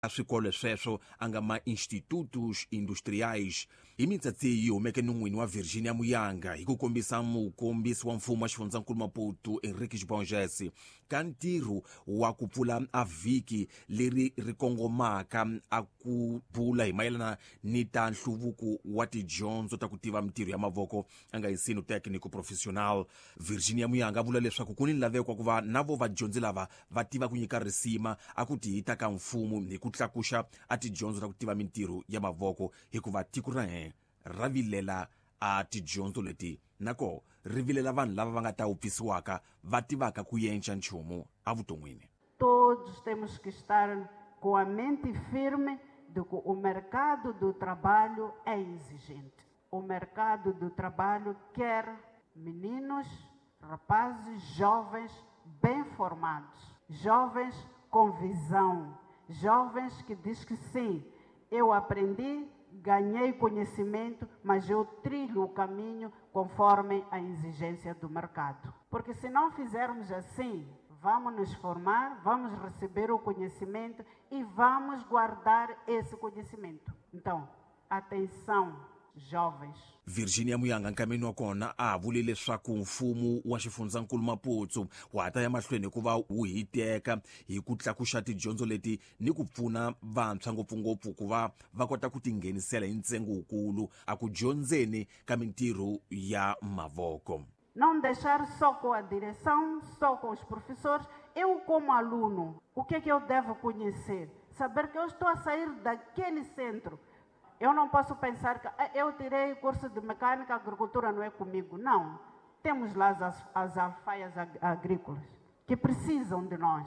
swikolo sweswo anga ma-institutos industriais hi mitsatsi yi humeke ni n'wini wa Virginia Muyanga hi ku kombisa mukombisi wa mfumo wa xifundzankulu Maputo Henrique Xibonges ka ntirho wa ku pfula a vhiki leri ri kongomaka a ku pfula hi mayelana ni ta nhluvuko wa tidyondzo ta ku tiva mitirho ya mavoko anga ensino técnico profissional. Virginia Muyanga vula leswaku ku ni laveko ku va na vo vadyondzi lava va tiva ku nyika risima a ku tihita ka mfumo hi ku tlakuxa a tidyondzo ta ku tiva mitirho ya mavoko hikuva tiko ra vilela a tidyondzo leti nako ri vilela vanhu lava va nga ta upfisiwaka va tivaka ku yenca nchumu a vuton'wini. Todos temos que estar com a mente firme de que o mercado do trabalho é exigente. O mercado do trabalho quer meninos, rapazes, jovens bem formados, jovens com visão, jovens que diz que sim, eu aprendi, ganhei conhecimento, mas eu trilho o caminho conforme a exigência do mercado. Porque se não fizermos assim, vamos nos formar, vamos receber o conhecimento e vamos guardar esse conhecimento. Então, atenção, jovens. Virginia Muyanga nkameni wa kona a vule leswaku mfumo wa xifundzankulu Maputo wa ta ya mahlweni ku va wu hiteka hi ku tlakuxa tidyondzo leti ni ku pfuna vantshwa ngopfungopfu ku va va kota ku tinghenisela hi ntsengo wukulu a ku dyondzeni ka mintirho ya mavoko. Não deixar só com a direção, só com os professores. Eu, como aluno, o que é que eu devo conhecer? Saber que eu estou a sair daquele centro. Eu não posso pensar que eu tirei curso de mecânica, agricultura não é comigo. Não. Temos lá as alfaias agrícolas que precisam de nós.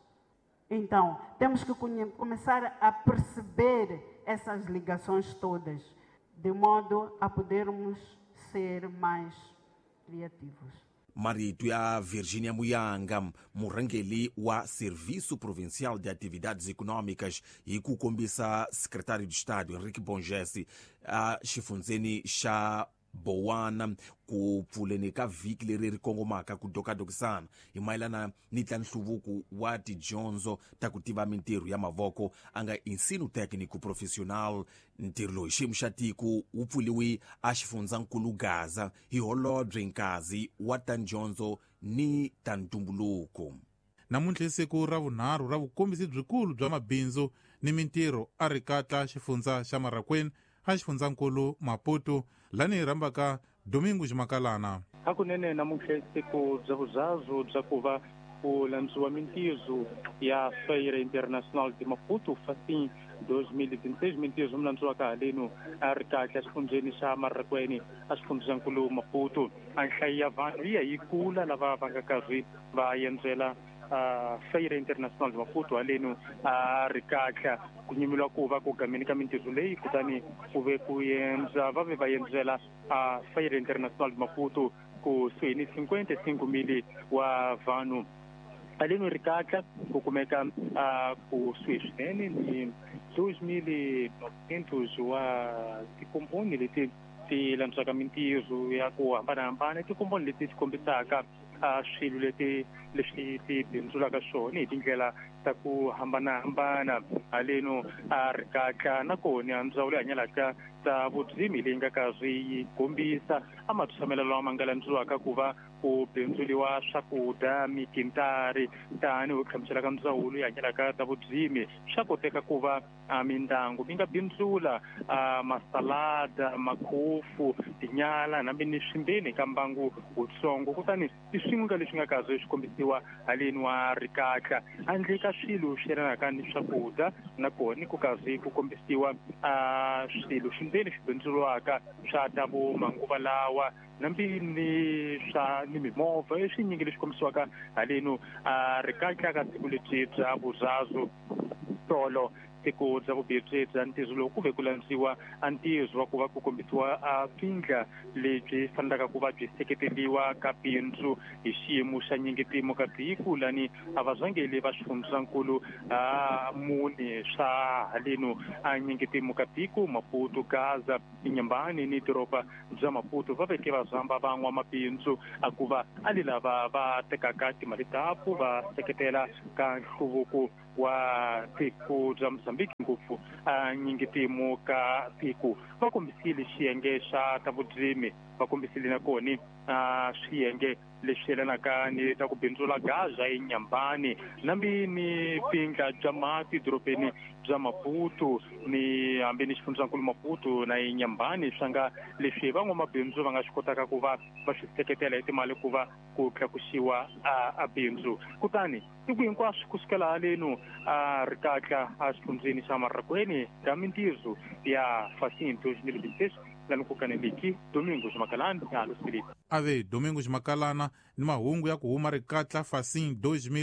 Então, temos que começar a perceber essas ligações todas, de modo a podermos ser mais criativos. Marito ya Virginia Muyanga, murangeli wa Serviço Provincial de Atividades Econômicas hi ku kombisa secretário de Estado Henrique Xibonges a xifundzeni xa Bowana ku pfuleni ka vhiki leri ri kongomaka ku dokadokisana hi mayelana ni ta nhluvuko wa tidyondzo ta ku tiva mintirho ya mavoko anga ensino técnico profissional. Ntirho lowu xiyimo xa tiko wu pfuliwi a xifundzankulu Gaza hi holobye nkazi wa ta dyondzo ni ta ntumbuluko. Namuntlha siku ra vunharhu ra vukombisi byikulu bya mabindzu ni mintirho a ri katla xifundza xa Marakweni a xifundzankulu Maputo lani rambaka Domingo Ximakalana. Hakunene namuntlha siku bya vuzazu bya ku va ku landziwa mintizo ya Feira Internacional de Maputo FACIM 2026 mintizo mlandziwaka haleno a ri kahle xifundzeni xa Marakweni a xifundzankulu Maputo. A nhlayo ya vanhu yi kula lava va nga karhi va endzela Feira Internacional de Maputo haleno a ri kahle ku nyimiwa ku va ku gameni ka mintizo leyi kutani ku ve ku endza va ve va endzela Feira Internacional de Maputo ku suhini 55,000 wa vanhu haleno ri kahle ku kumeka ku suhi swinene ni 2,900 wa tikomponi leti ti landzaka mintizo ya ku hambanahambana tikomponi leti ti kombisaka swilo leswi ti bindzulaka swona hi tindlela ta ku hambanahambana haleno a ri kahle nakona ndzawulo ya hanyalaka ta vudzimi leyi nga karhi yi kombisa a matshamiselo lama nga landziwaka ku va ku bindzuliwa swakudya mitintari tani hi hlamusela ka ndzawulo ya hanyalaka ta vudzimi swa koteka ku va mindyangu mi nga bindzula masalada makhofu tinyala nambe ni swimbeni ka mbangu wutsongo kutani i swin'we leswi nga karhi swi kombisiwa haleni wa ri kahle handle ka swilo swi yelanaka ni swakudya nakona ku karhi ku kombisiwa swilo swimbeni swi bindzuriwaka swa ta vo manguva lawa nambi ni mimovha i swinyingi leswi kombisiwaka haleno ri kahle ka siku lebyi bya vuzazu tolo siku bya vubihi bya ntizo lowu ku ve ku landziwa a ntizo wa ku va ku kombisiwa pfindla lebyi fanelaka ku va byi seketeliwa ka bindzu hi xiyimo xa nyingetimo ka tiko lani a vazangeli va xifundzankulu mune swa haleno a nyingetimo ka tiko Maputo Gaza Inyambani ni doroba bya Maputo va veke vazamba van'wamabindzu a ku va ali lava va tekaka timali tapu va seketela ka nhluvuko wa tiko bya Mozambique ngopfu nyingitimo ka tiko va kombisile xiyenge xa ta vurimi, va kombisile nakona swiyenge leswi yelanaka ni ta ku bindzula gaza eNyambani nambi ni pindla bya mati dorobeni bya Maputo ni hambi ni xifundzankulu Maputo na eNyambani swi nga leswi van'wamabindzu va nga swi kotaka ku va swi seketela hi timali ku va ku tlakusiwa a bindzu. Kutani tiko hinkwaswo kusukela haleno ri katla xifundzeni xa Marakweni ra mintirho ya Fasini 2026 lani ku kaneliki Domingos Makalana ya Lusipilita. Ave Domingos Makalana ni mahungu ya ku huma ri katla Fasini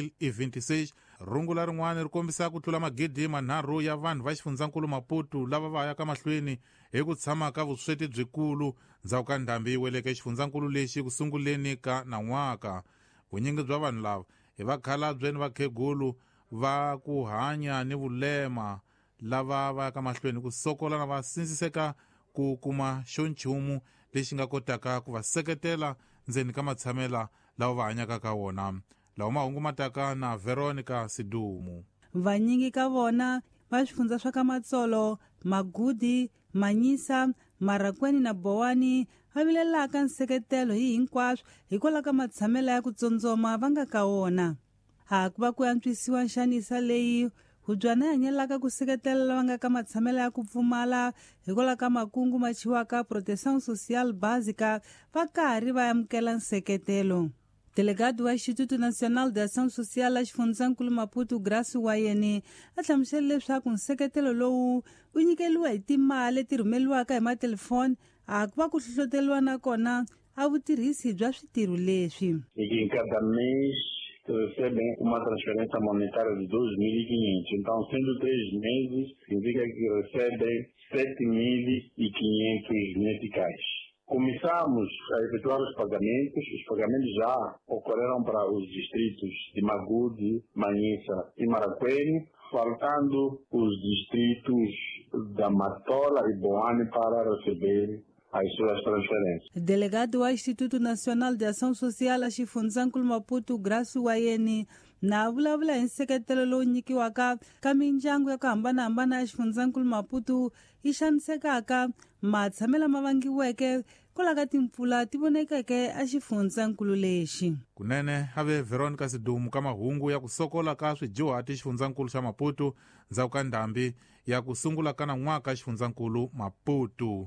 2026. Rungula rin'wana ri kombisa ku tlula magidi manharhu ya vanhu va xifundzankulu Maputo lava va yaka mahlweni hi ku tshama ka vusweti byikulu ndzhaku ka ndhambi yi weleke xifundzankulu lexi ku sunguleni ka nan'waka. Vunyingi bya vanhu lava hi vakhalabye ni vakhegulu va ku hanya ni vulema lava va yaka mahlweni ku sokola na va sindziseka ku kuma xo nchumu lexi nga kotaka ku va seketela ndzeni ka matshamela lawa va hanyaka ka wona. Lawa mahungu mataka na Veronica Sidumu. Vanyingi ka vona va swifundza swa ka Matsolo, Magudi, Manyisa, Marakweni na Bowani va vilelaka nseketelo hi hinkwaswo hikwalaho ka matshamela ya ku tsondzoma va nga ka wona. Haku va ku antswisiwa nxanisa leyi Hubyana ya hanyelaka ku seketela lava nga ka matshamela ya ku pfumala hikwalaho ka makungu ma chiwaka proteção social básica va karhi va amukela nseketelo. Delegado wa Instituto Nacional de Ação Social a xifundzankulu Maputo Graça Wayene a hlamusele leswaku nseketelo lowu u nyikeliwa hi timali leti rhumeliwaka hi matelefoni a ku va ku hlohloteliwa na kona a vutirhisi bya switirho leswi. Cada mês recebem uma transferência monetária de 2.500. Então, sendo 3 meses, significa que recebem 7.500 meticais. Começamos a efetuar os pagamentos já ocorreram para os distritos de Magudi, Manyisa e Marakweni, faltando os distritos da Matola e Boane para receber as suas transferências. Delegado do Instituto Nacional de Ação Social a xifundzankulu Maputo Graça Wayene na vulavula hi nseketelo lowu nyikiwaka ka mindyangu ya ku hambanahambana ya xifundzankulu Maputo yi xanisekaka matshamela ma vangiweke kwalaho ka timpfula ti vonekeke a xifundzankulu lexi. Kunene ave Veronica Sidumu ka mahungu ya ku sokola ka swidyuhati xifundzankulu xa Maputo ndzhaku ka ndhambi ya ku sungula ka nan'waka xifundzankulu Maputo.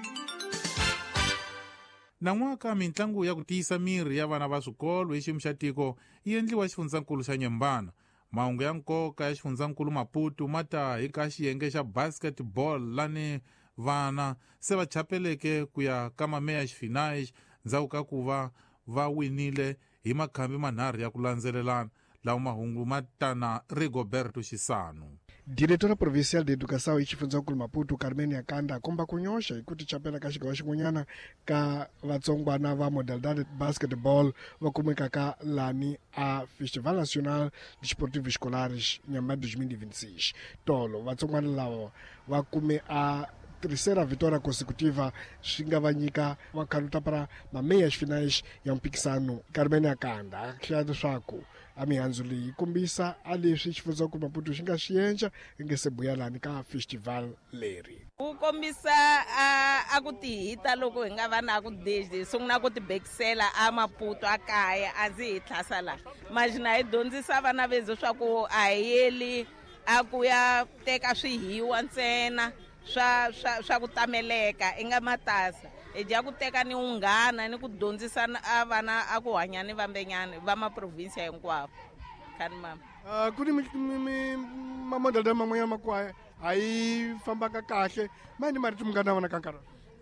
Nan'waka mitlangu ya ku tiyisa miri ya vana va swikolo hi xiyimo xa tiko yi endliwa xifundzankulu xa Nyembana. Mahungu ya nkoka ya xifundzankulu Maputo ma ta hi ka xiyenge xa basketball lani vana se va chapeleke ku ya ka mameya xifinai ndzhaku ka ku va winile hi makhambi manharhu ya ku landzelelana. Lawa mahungu ma ta na Rigoberto Xisano. Diretora Provincial de Educação e xifundzankulu Maputo Carmenia Kanda komba kunyoxa hi ku tichapela ka xigawa xin'wanyana ka vatsongwana va modalidade basketball va kumekaka lani a Festival Nacional de Esportivos Escolares Nyambani 2026. Tolo vatsongwana lava va kume a terceira vitória consecutiva swi nga va nyika va khaluta para mameya xifinais ya mpikisano. Carmenia Kanda a hlaya leswaku a mihandzu leyi kombisa a leswi xifundzankulu Maputo xi nga swi endla hi nge se buya lani ka festival leri. Ku kombisa a ku tihita loko hi nga va na ku desde sungula ku tibekisela a Maputo a kaya a ndzi hi tlhasa la majina hi dyondzisa vana vezo swa ku a hi yeli a ku ya teka swihiwa ntsena swa ku tameleka i nga matasa hi dya ku teka ni unghana ni ku dyondzisa a vana a ku hanya ni vambenyana va maprovinsia hinkwavo khani mama. Ku ni mamodalidade man'wanyana makwaya a yi fambaka kahle mani mariti mi nga na vona ka nkarhi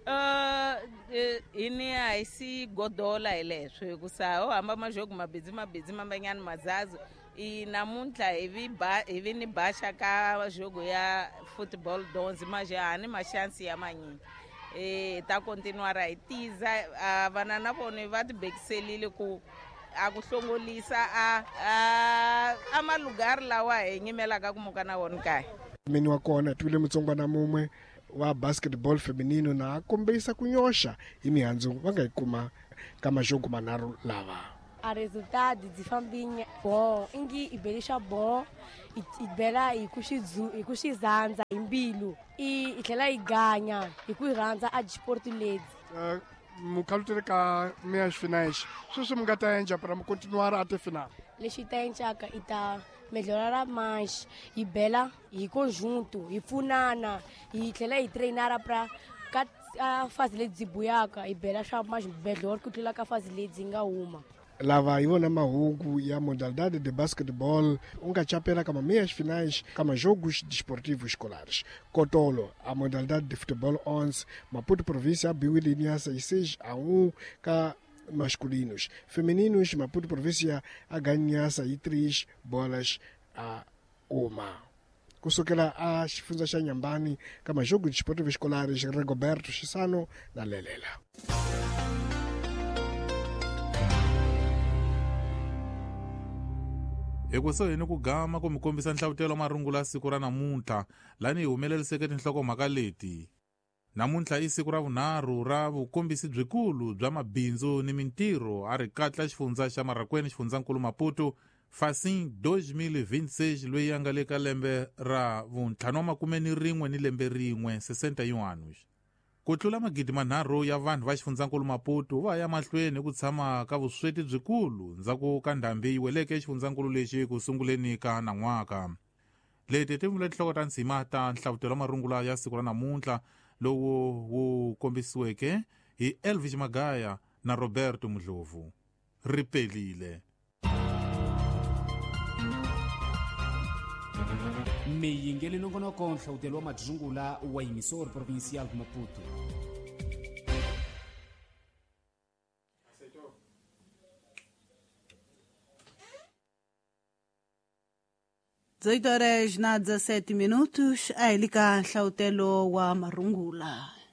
ini a hi si godola hi leswo hikusa ho hamba majogo mabedzi mambanyana mazazo i namuntlha hi vi ni baxa ka jogo ya football donzi majahani maxansi ya manyingi ta continuara hi tiza vana na vona va tibekiselile ku a ku hlongolisa a malugari lawa hi nyimelaka ku muka na wona kaya. Mini wa kona twile mutsongwana mumwe wa basketball feminino na kombisa kunyoxa hi mihandzu va nga yi kuma ka majogo manharhu lava. A resultado de família bom, ingi ibelixa bom i bela hi ku swi zandza hi mbilu i tlhela hi ganya hi ku rhandza a sport lezi mukhaluteri ka meya xifinaxi sweswi mi nga ta endla para mi kontinuara a tifinal lexi ta endlaka i ta medlhora ra manxi hi bela hi conjunto hi pfunana hi tlhela hi trainara para ka fazi lebyi buyaka hi bela swa medlhora ku tlula ka fazi lebyi nga huma lava hi vona mahungu ya modalidade de basquetebol u nga chapela kama meias finais kama jogos desportivos escolares kotolo a modalidade de futebol 11 Maputo província abriu linhas 6-1 ka masculinos femininos Maputo província a ganhar 3 bolas a 1 kusukela a xifundza xa Nyambani kama jogos desportivos escolares Rigoberto Chisano na Lelela. ekusuhini ku gama ku mi kombisa nhlawutelo marungula siku ra namuntlha lani hi humeleriseke tinhlokomhaka leti. Namuntlha i siku ra vunharhu ra vukombisi byikulu bya mabindzu ni mintirho a ri katla xifundza xa Marakwena xifundzankulu Maputo Fasin 2026 loyi a nga le ka lembe ra vuntlhanu wa 41 ni lembe rin'we 61 anos. Ku tlula magidi manharhu ya vanhu va xifundzankulu Maputo va ya mahlweni ku tshama ka vusweti byikulu ndzhaku ka ndhambi yi weleke xifundzankulu lexi ku sunguleni ka nan'waka. Leti ti vula tinhloko ta ndzima ta nhlawutelo marungula ya siku ra namuntlha lowu wu kombisiweke hi Elvis Magaya na Roberto Mudlovu. Ripelile meyingeli nongonoko nhlawutelo wa madrungula wa emisor provincial Maputo. Horas na 17 minutos a ele ka nhlawutelo wa marungula.